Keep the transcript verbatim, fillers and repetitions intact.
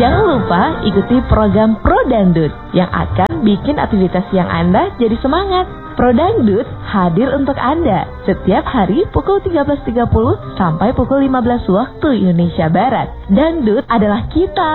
Jangan lupa ikuti program Pro Dangdut yang akan bikin aktivitas yang Anda jadi semangat. Pro Dangdut hadir untuk Anda setiap hari pukul tiga belas tiga puluh sampai pukul lima belas waktu Indonesia Barat. Dangdut adalah kita.